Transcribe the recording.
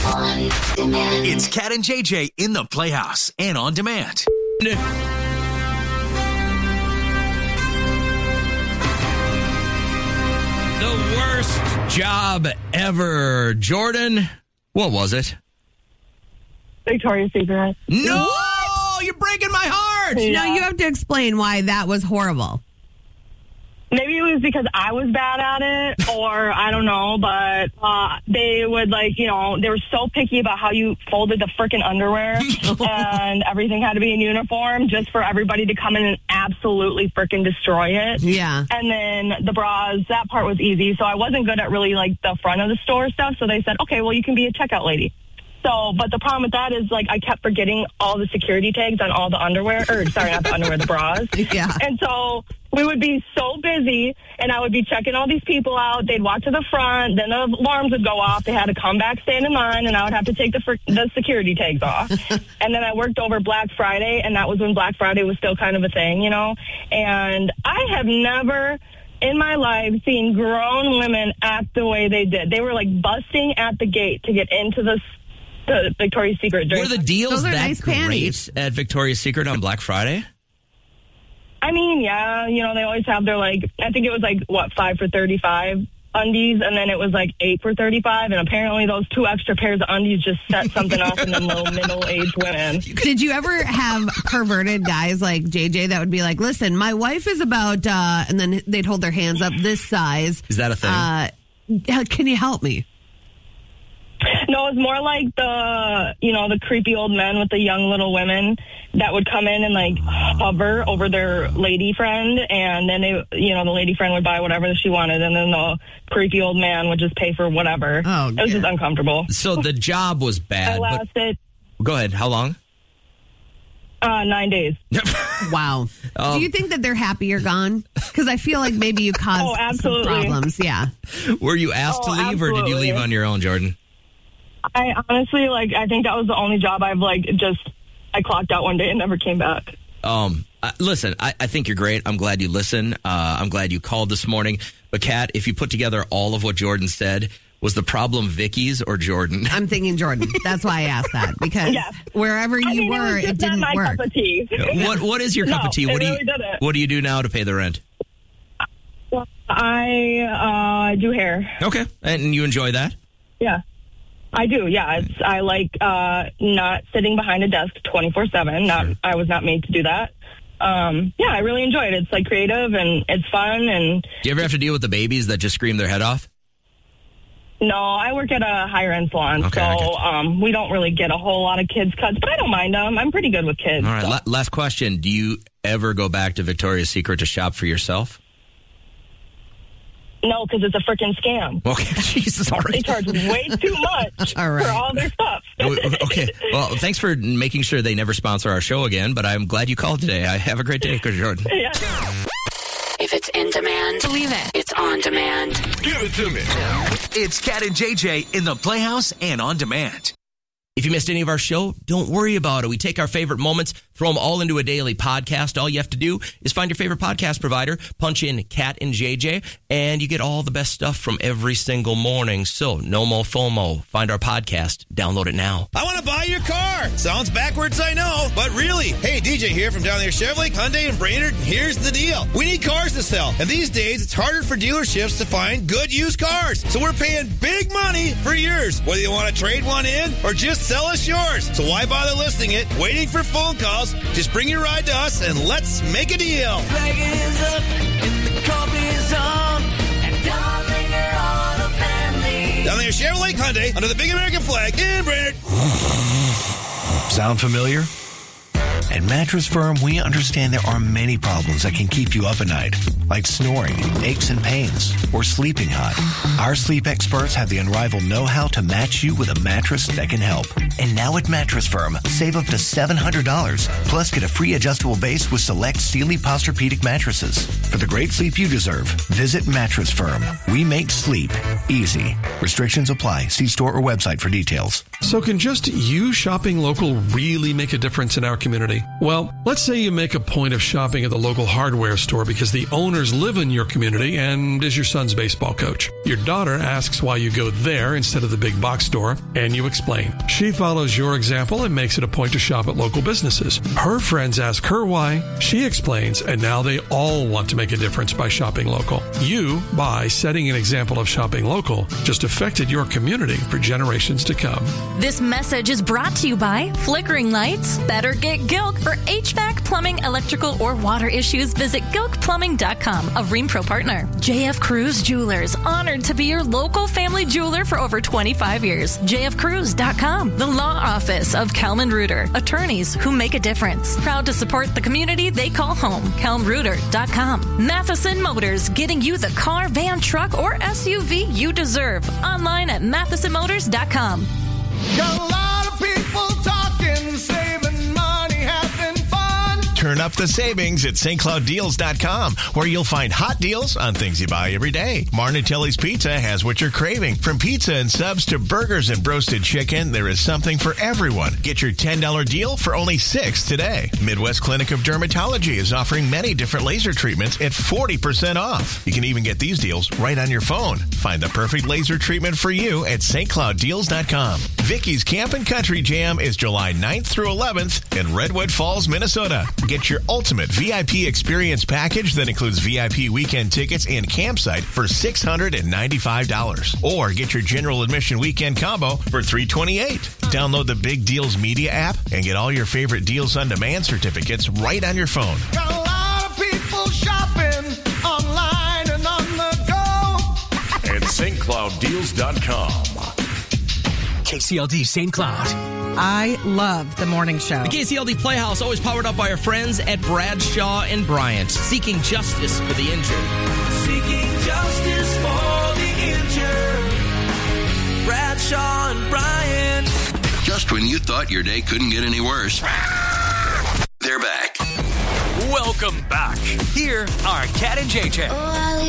On Demand. It's Cat and JJ in the Playhouse and on demand. The worst job ever. Jordan, what was it? Victoria's Secret. No! You're breaking my heart! Yeah. No, you have to explain why that was horrible. Maybe it was because I was bad at it, or I don't know, but they would, they were so picky about how you folded the frickin' underwear, and everything had to be in uniform just for everybody to come in and absolutely frickin' destroy it. Yeah. And then the bras, that part was easy, so I wasn't good at really, the front of the store stuff, so they said, okay, well, you can be a checkout lady. So, but the problem with that is, I kept forgetting all the security tags on all the underwear, not the underwear, the bras. Yeah. And so we would be so busy, and I would be checking all these people out. They'd walk to the front, then the alarms would go off. They had to come back, stand in line, and I would have to take the security tags off. And then I worked over Black Friday, and that was when Black Friday was still kind of a thing, And I have never in my life seen grown women act the way they did. They were, busting at the gate to get into the Victoria's Secret. Were the deals that nice great panties. at Victoria's Secret on Black Friday? I mean, yeah, they always have their, I think it was 5 for $35 undies, and then it was 8 for $35, and apparently those 2 extra pairs of undies just set something off in them little middle-aged women. Did you ever have perverted guys like JJ that would be like, listen, my wife is about, and then they'd hold their hands up this size. Is that a thing? Can you help me? No, it was more like the creepy old men with the young little women that would come in and hover over their lady friend, and then the lady friend would buy whatever she wanted, and then the creepy old man would just pay for whatever. Oh, it was just uncomfortable. So the job was bad. I lasted. Go ahead. How long? 9 days. Wow. Do you think that they're happy you're gone? Because I feel like maybe you caused some problems. Yeah. Were you asked to leave, or did you leave on your own, Jordan? I honestly, I think that was the only job I've, I clocked out one day and never came back. Listen, I think you're great. I'm glad you listen. I'm glad you called this morning. But, Kat, if you put together all of what Jordan said, was the problem Vicky's or Jordan? I'm thinking Jordan. That's why I asked that. Because wherever you were, it didn't not my work. Cup of tea. What is your cup of tea? What do you do now to pay the rent? Well, I do hair. Okay. And you enjoy that? Yeah. I do, yeah. I like not sitting behind a desk 24/7. I was not made to do that. I really enjoy it. It's creative and it's fun. And do you ever have to deal with the babies that just scream their head off? No, I work at a higher end salon, so we don't really get a whole lot of kids cuts, but I don't mind them. I'm pretty good with kids. All right, last question. Do you ever go back to Victoria's Secret to shop for yourself? No, because it's a freaking scam. Okay, Jesus, all right. They charge way too much for all their stuff. Okay, well, thanks for making sure they never sponsor our show again, but I'm glad you called today. Have a great day, Jordan. Yeah. If it's in demand, believe it. It's on demand. Give it to me. It's Cat and JJ in the Playhouse and on demand. If you missed any of our show, don't worry about it. We take our favorite moments, throw them all into a daily podcast. All you have to do is find your favorite podcast provider, punch in Cat and JJ, and you get all the best stuff from every single morning. So no more FOMO. Find our podcast. Download it now. I want to buy your car. Sounds backwards, I know, but really. Hey, DJ here from down there, Chevrolet, Hyundai, and Brainerd. Here's the deal. We need cars to sell, and these days it's harder for dealerships to find good used cars. So we're paying big money for yours, whether you want to trade one in or just sell us yours. So why bother listing it, waiting for phone calls? Just bring your ride to us and let's make a deal. Flag is up and the coffee is on, and darling, you're all the family. Down there, Chevrolet, Hyundai, under the big American flag in Brainerd. Sound familiar? At Mattress Firm, we understand there are many problems that can keep you up at night, like snoring, aches and pains, or sleeping hot. Our sleep experts have the unrivaled know-how to match you with a mattress that can help. And now at Mattress Firm, save up to $700, plus get a free adjustable base with select Sealy Posturepedic mattresses. For the great sleep you deserve, visit Mattress Firm. We make sleep easy. Restrictions apply. See store or website for details. So can just you shopping local really make a difference in our community? community? Well, let's say you make a point of shopping at the local hardware store because the owners live in your community and is your son's baseball coach. Your daughter asks why you go there instead of the big box store, and you explain. She follows your example and makes it a point to shop at local businesses. Her friends ask her why, she explains, and now they all want to make a difference by shopping local. You, by setting an example of shopping local, just affected your community for generations to come. This message is brought to you by Flickering Lights. Better get Gilk. For HVAC, plumbing, electrical, or water issues, visit gilkplumbing.com, a Reampro partner. JF Cruz Jewelers, honored to be your local family jeweler for over 25 years. jfcruz.com, the law office of Kelman Reuter, attorneys who make a difference. Proud to support the community they call home. kelmreuter.com. Matheson Motors, getting you the car, van, truck, or SUV you deserve. Online at mathesonmotors.com. Got a lot of people talking, saving money, having fun. Turn up the savings at stclouddeals.com, where you'll find hot deals on things you buy every day. Marnatelli's Pizza has what you're craving. From pizza and subs to burgers and roasted chicken, there is something for everyone. Get your $10 deal for only $6 today. Midwest Clinic of Dermatology is offering many different laser treatments at 40% off. You can even get these deals right on your phone. Find the perfect laser treatment for you at stclouddeals.com. Vicky's Camp and Country Jam is July 9th through 11th in Redwood Falls, Minnesota. Get your ultimate VIP experience package that includes VIP weekend tickets and campsite for $695. Or get your general admission weekend combo for $328. Download the Big Deals Media app and get all your favorite Deals on Demand certificates right on your phone. Got a lot of people shopping online and on the go. At stclouddeals.com. KCLD St. Cloud. I love the morning show. The KCLD Playhouse, always powered up by our friends at Bradshaw and Bryant, seeking justice for the injured. Seeking justice for the injured. Bradshaw and Bryant. Just when you thought your day couldn't get any worse, they're back. Welcome back. Here are Cat and JJ. Oh,